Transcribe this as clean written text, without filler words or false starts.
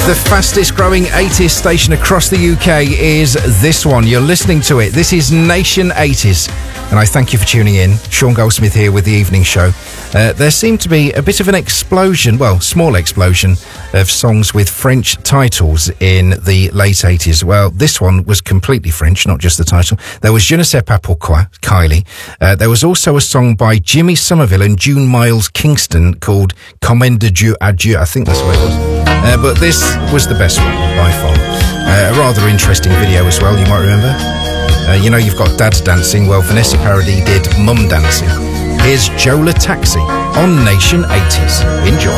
The fastest growing 80s station across the UK is this one. You're listening to it. This is Nation 80s. And I thank you for tuning in. Sean Goldsmith here with the evening show. There seemed to be a bit of an explosion, well, small explosion, of songs with French titles in the late 80s. Well, this one was completely French, not just the title. There was Je ne sais pas pourquoi, Kylie. There was also a song by Jimmy Somerville and June Miles Kingston called Comment de Dieu à Dieu. I think that's what it was. But this was the best one by far. A rather interesting video as well, you might remember. You know you've got Dad dancing. Well, Vanessa Paradis did Mum dancing. Here's Joe La Taxi on Nation 80s. Enjoy.